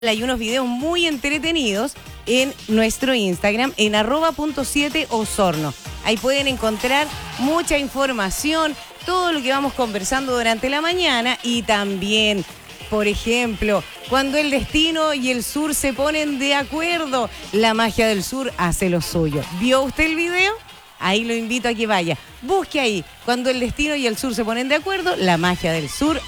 Hay unos videos muy entretenidos en nuestro Instagram, en @7osorno. Ahí pueden encontrar mucha información, todo lo que vamos conversando durante la mañana y también, por ejemplo, cuando el destino y el sur se ponen de acuerdo, la magia del sur hace lo suyo. ¿Vio usted el video? Ahí lo invito a que vaya. Busque ahí, cuando el destino y el sur se ponen de acuerdo, la magia del sur